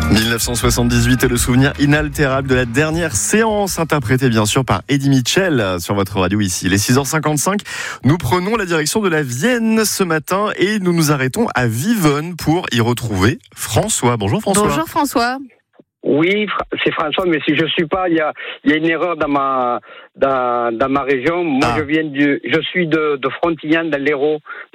1978 est le souvenir inaltérable de la dernière séance, interprétée bien sûr par Eddie Mitchell sur votre radio ici. Les 6h55, nous prenons la direction de la Vienne ce matin et nous nous arrêtons à Vivonne pour y retrouver François. Bonjour François. Bonjour François. Oui, c'est François, mais si je suis pas, il y a une erreur dans ma région. Moi, je suis de Frontignan, dans l'Hérault.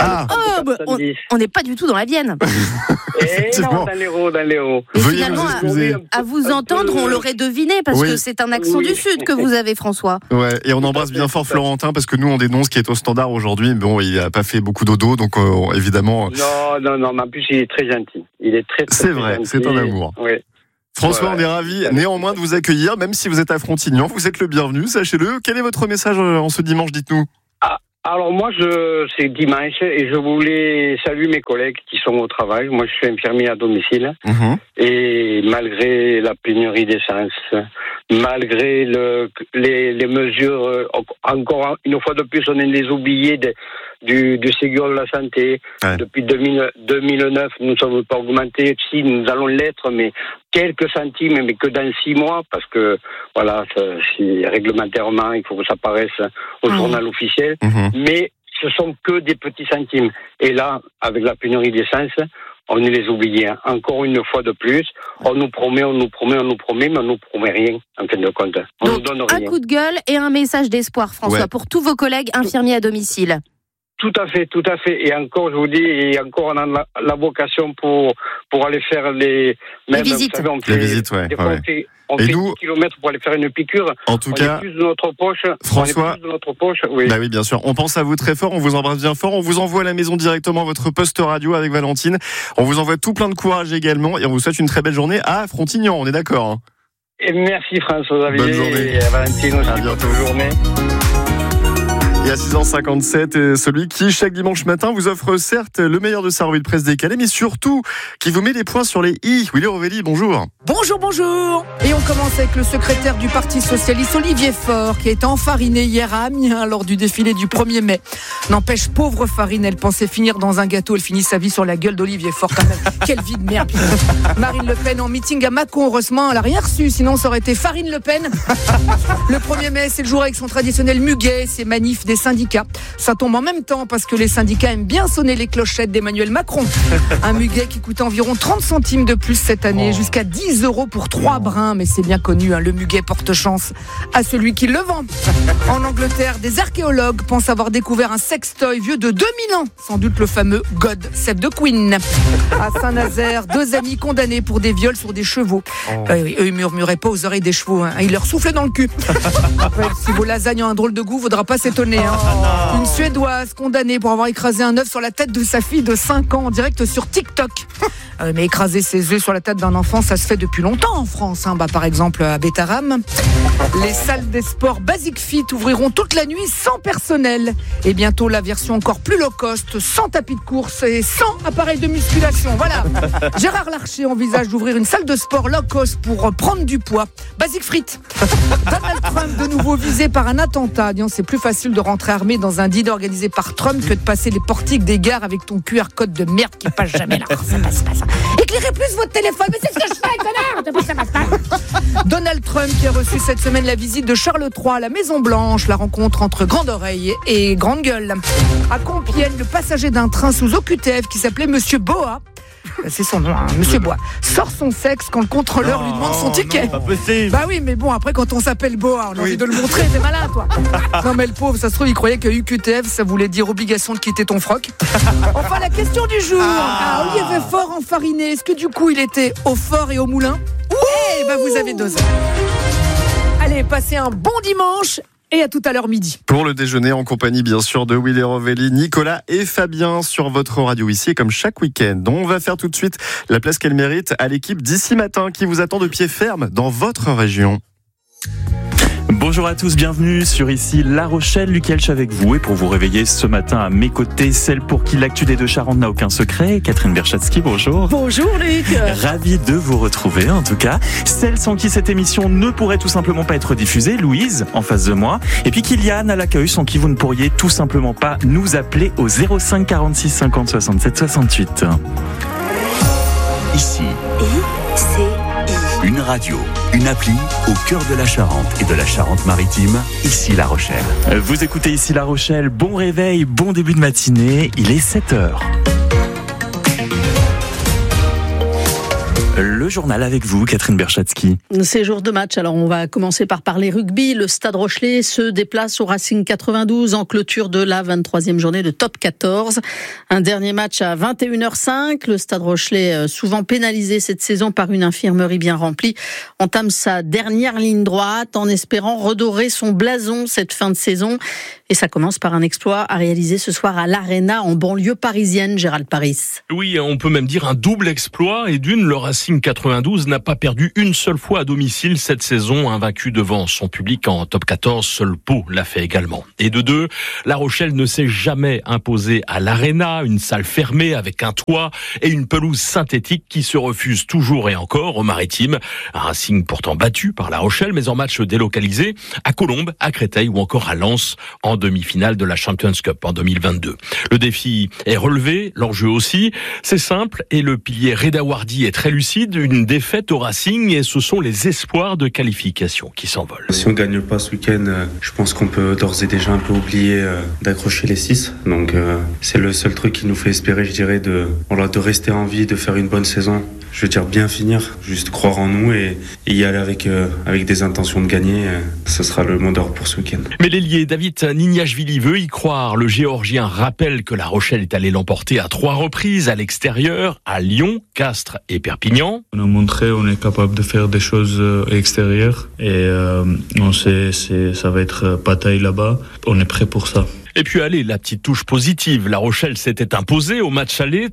On n'est pas du tout dans la Vienne. Et non, dans l'Hérault. Et finalement, à vous entendre, on l'aurait deviné, parce que c'est un accent du Sud que vous avez, François. Ouais, et on embrasse bien fort Florentin, parce que nous, on dénonce qui est au standard aujourd'hui. Bon, il n'a pas fait beaucoup dodo, donc évidemment... Non, mais en plus, il est très gentil. Il est très c'est vrai, gentil. C'est un amour. Oui. François, on est ravis néanmoins de vous accueillir, même si vous êtes à Frontignan, vous êtes le bienvenu, sachez-le. Quel est votre message en ce dimanche, dites-nous ? Alors moi, c'est dimanche et je voulais saluer mes collègues qui sont au travail. Moi, je suis infirmier à domicile et malgré la pénurie d'essence, malgré les mesures, encore une fois de plus, on est les oubliés du Ségur de la santé. Ouais. Depuis 2009, nous ne sommes pas augmentés. Si, nous allons l'être, mais quelques centimes, mais que dans 6 mois, parce que, voilà, réglementairement, il faut que ça paraisse au journal officiel. Mais ce sont que des petits centimes. Et là, avec la pénurie d'essence, on est les oubliés. Encore une fois de plus, on nous promet, mais on nous promet rien, en fin de compte. On Donc, nous donne rien. Un coup de gueule et un message d'espoir, François, pour tous vos collègues infirmiers à domicile. Tout à fait. Et encore, je vous dis, on a la vocation pour aller faire les visites. Vous savez, les visites, on fait 10 kilomètres pour aller faire une piqûre. En tout cas, plus de notre poche. François, oui. Bah oui, bien sûr. On pense à vous très fort, on vous embrasse bien fort. On vous envoie à la maison directement votre poste radio avec Valentine. On vous envoie tout plein de courage également et on vous souhaite une très belle journée à Frontignan. On est d'accord, hein ? Et merci François Xavier. Bonne journée. Et à Valentine aussi. À bientôt. Bonne journée. Et à 6h57, celui qui, chaque dimanche matin, vous offre certes le meilleur de sa revue de presse décalée, mais surtout qui vous met les points sur les i. Willy Rovelli, bonjour. Bonjour. Et on commence avec le secrétaire du Parti Socialiste, Olivier Faure, qui a été enfariné hier à Amiens lors du défilé du 1er mai. N'empêche, pauvre Farine, elle pensait finir dans un gâteau. Elle finit sa vie sur la gueule d'Olivier Faure quand même. Quelle vie de merde. Marine Le Pen en meeting à Mâcon, heureusement, elle n'a rien reçu, sinon ça aurait été Farine Le Pen. Le 1er mai, c'est le jour avec son traditionnel muguet, ses manifs des syndicats. Ça tombe en même temps parce que les syndicats aiment bien sonner les clochettes d'Emmanuel Macron. Un muguet qui coûte environ 30 centimes de plus cette année, jusqu'à 10 € pour 3 brins, mais c'est bien connu, le muguet porte chance à celui qui le vend. En Angleterre, des archéologues pensent avoir découvert un sextoy vieux de 2000 ans, sans doute le fameux God Save the Queen. À Saint-Nazaire, 2 amis condamnés pour des viols sur des chevaux. Eux, ils murmuraient pas aux oreilles des chevaux, ils leur soufflaient dans le cul. Après, si vos lasagnes ont un drôle de goût, faudra pas s'étonner. Une Suédoise condamnée pour avoir écrasé un œuf sur la tête de sa fille de 5 ans en direct sur TikTok. Mais écraser ses œufs sur la tête d'un enfant, ça se fait depuis longtemps en France. Par exemple à Bétarame. Les salles des sports Basic Fit ouvriront toute la nuit sans personnel. Et bientôt la version encore plus low cost, sans tapis de course et sans appareil de musculation. Voilà. Gérard Larcher envisage d'ouvrir une salle de sport low cost pour prendre du poids. Basic Frites. Donald Trump de nouveau visé par un attentat. Disons, c'est plus facile de rentrer armé dans un dîner organisé par Trump que de passer les portiques des gares avec ton QR code de merde qui passe jamais là. Ça passe pas ça. Éclairez plus votre téléphone, mais c'est ce que je fais, connard. Donald Trump qui a reçu cette semaine la visite de Charles III à la Maison Blanche, la rencontre entre Grande Oreille et Grande Gueule. À Compiègne, le passager d'un train sous OQTF qui s'appelait Monsieur Boa, c'est son nom, Monsieur Bois, sort son sexe quand le contrôleur lui demande son ticket. Non, pas possible. Bah oui, mais bon, après quand on s'appelle Boa, on a envie de le montrer, t'es malin toi. Non mais le pauvre, ça se trouve, il croyait que UQTF, ça voulait dire obligation de quitter ton froc. Enfin, la question du jour. Olivier Faure enfariné, est-ce que du coup il était au fort et au moulin ? Eh ben vous avez 2 heures. Allez, passez un bon dimanche. Et à tout à l'heure midi. Pour le déjeuner, en compagnie bien sûr de Willy Rovelli, Nicolas et Fabien sur votre radio ici, et comme chaque week-end. On va faire tout de suite la place qu'elle mérite à l'équipe d'ici matin qui vous attend de pied ferme dans votre région. Bonjour à tous, bienvenue sur ici La Rochelle, Luc Elch avec vous. Et pour vous réveiller ce matin à mes côtés, celle pour qui l'actu des Deux-Charentes n'a aucun secret, Catherine Berchatsky, bonjour. Bonjour Luc. Ravi de vous retrouver en tout cas. Celle sans qui cette émission ne pourrait tout simplement pas être diffusée, Louise, en face de moi. Et puis Kylian à l'accueil, sans qui vous ne pourriez tout simplement pas nous appeler au 05 46 50 67 68. ici. I-C-I. Une radio, une appli au cœur de la Charente et de la Charente-Maritime, ici La Rochelle. Vous écoutez ici La Rochelle, bon réveil, bon début de matinée, il est 7h. Le journal avec vous, Catherine Berchatsky. C'est jour de match, alors on va commencer par parler rugby. Le Stade Rochelais se déplace au Racing 92 en clôture de la 23e journée de Top 14. Un dernier match à 21h05. Le Stade Rochelais, souvent pénalisé cette saison par une infirmerie bien remplie, entame sa dernière ligne droite en espérant redorer son blason cette fin de saison. Et ça commence par un exploit à réaliser ce soir à l'Arena en banlieue parisienne, Gérald Paris. Oui, on peut même dire un double exploit. Et d'une, le Racing 92 n'a pas perdu une seule fois à domicile cette saison, invaincu devant son public en Top 14. Seul Pau l'a fait également. Et de deux, La Rochelle ne s'est jamais imposée à l'Arena, une salle fermée avec un toit et une pelouse synthétique qui se refuse toujours et encore au Maritime. Un Racing pourtant battu par La Rochelle, mais en match délocalisé à Colombes, à Créteil ou encore à Lens en demi-finale de la Champions Cup en 2022. Le défi est relevé, l'enjeu aussi. C'est simple et le pilier Reda Wardi est très lucide. Une défaite au Racing et ce sont les espoirs de qualification qui s'envolent. Si on ne gagne pas ce week-end, je pense qu'on peut d'ores et déjà un peu oublier d'accrocher les 6. Donc c'est le seul truc qui nous fait espérer, je dirais, de rester en vie, de faire une bonne saison. Je veux dire bien finir, juste croire en nous et y aller avec des intentions de gagner. Ce sera le mot d'ordre pour ce week-end. Mais l'ailier David Nignashvili veut y croire. Le Géorgien rappelle que La Rochelle est allé l'emporter à 3 reprises à l'extérieur, à Lyon, Castres et Perpignan. On a montré on est capable de faire des choses extérieures et on sait ça va être bataille là-bas. On est prêt pour ça. Et puis allez, la petite touche positive. La Rochelle s'était imposée au match aller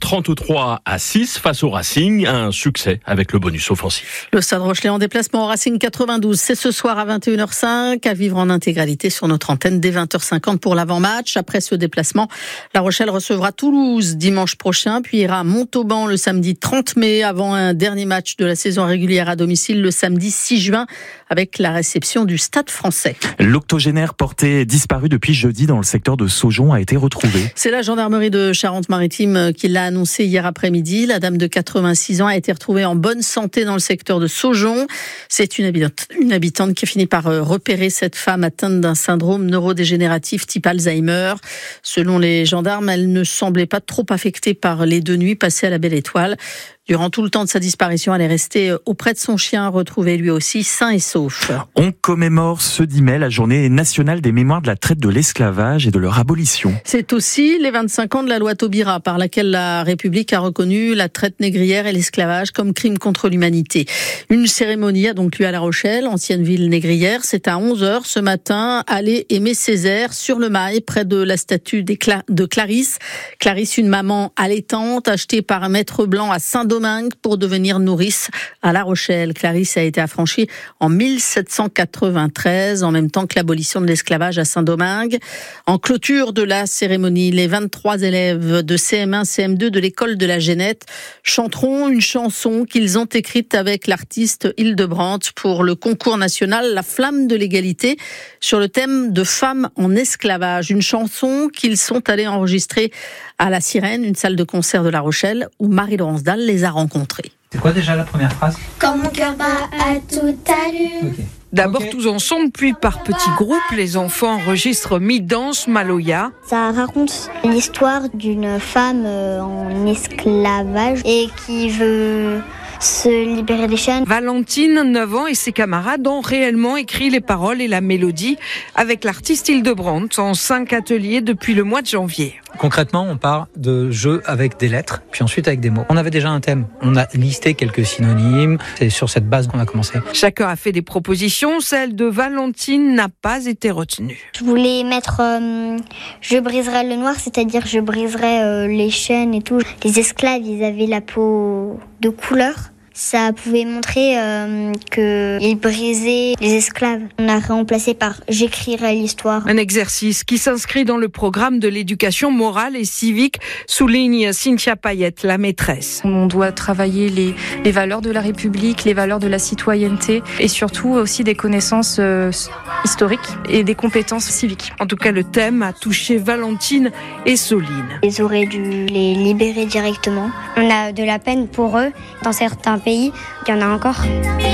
33-6 face au Racing. Un succès avec le bonus offensif. Le Stade Rochelais en déplacement au Racing 92. C'est ce soir à 21h05 à vivre en intégralité sur notre antenne dès 20h50 pour l'avant-match. Après ce déplacement, La Rochelle recevra Toulouse dimanche prochain, puis ira à Montauban le samedi 30 mai avant un dernier match de la saison régulière à domicile le samedi 6 juin avec la réception du Stade Français. L'octogénaire porté disparu depuis jeudi dans le secteur de Saujon a été retrouvé. C'est la gendarmerie de Charente-Maritime qui l'a annoncé hier après-midi. La dame de 86 ans a été retrouvée en bonne santé dans le secteur de Saujon. C'est une habitante qui a fini par repérer cette femme atteinte d'un syndrome neurodégénératif type Alzheimer. Selon les gendarmes, elle ne semblait pas trop affectée par les 2 nuits passées à la Belle Étoile. Durant tout le temps de sa disparition, elle est restée auprès de son chien, retrouvé lui aussi sain et sauf. On commémore ce 10 mai la journée nationale des mémoires de la traite de l'esclavage et de leur abolition. C'est aussi les 25 ans de la loi Taubira, par laquelle la République a reconnu la traite négrière et l'esclavage comme crime contre l'humanité. Une cérémonie a donc lieu à La Rochelle, ancienne ville négrière. C'est à 11h ce matin, allée Aimé Césaire, sur le Mail, près de la statue de Clarisse. Clarisse, une maman allaitante, achetée par un maître blanc à Saint-Domingue pour devenir nourrice à La Rochelle. Clarisse a été affranchie en 1793, en même temps que l'abolition de l'esclavage à Saint-Domingue. En clôture de la cérémonie, les 23 élèves de CM1, CM2 de l'école de la Génette chanteront une chanson qu'ils ont écrite avec l'artiste Hildebrandt pour le concours national La Flamme de l'égalité sur le thème de femmes en esclavage. Une chanson qu'ils sont allés enregistrer à La Sirène, une salle de concert de La Rochelle, où Marie-Laurence Dalle les a rencontrés. C'est quoi déjà la première phrase ? Quand mon cœur bat à toute allure. Okay. D'abord tous ensemble, puis par petits groupes, les enfants enregistrent Mi-Danse, Maloya. Ça raconte l'histoire d'une femme en esclavage et qui veut se libérer des chaînes. Valentine, 9 ans, et ses camarades ont réellement écrit les paroles et la mélodie avec l'artiste Hildebrandt en 5 ateliers depuis le mois de janvier. Concrètement, on part de jeux avec des lettres, puis ensuite avec des mots. On avait déjà un thème. On a listé quelques synonymes. C'est sur cette base qu'on a commencé. Chacun a fait des propositions. Celle de Valentine n'a pas été retenue. Je voulais mettre je briserai le noir, c'est-à-dire je briserai les chaînes et tout. Les esclaves, ils avaient la peau de couleur. Ça pouvait montrer qu'il brisait les esclaves. On a remplacé par « j'écrirai l'histoire ». Un exercice qui s'inscrit dans le programme de l'éducation morale et civique, souligne Cynthia Payette, la maîtresse. On doit travailler les valeurs de la République, les valeurs de la citoyenneté et surtout aussi des connaissances historiques et des compétences civiques. En tout cas, le thème a touché Valentine et Soline. Ils auraient dû les libérer directement. On a de la peine pour eux. Dans certains pays, il y en a encore.